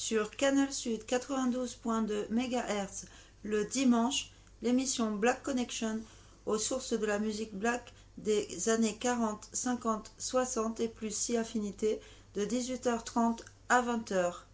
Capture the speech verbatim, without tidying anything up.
Sur Canal Sud quatre-vingt-douze virgule deux mégahertz le dimanche, l'émission Black Connection aux sources de la musique black des années quarante, cinquante, soixante et plus si affinités de dix-huit heures trente à vingt heures.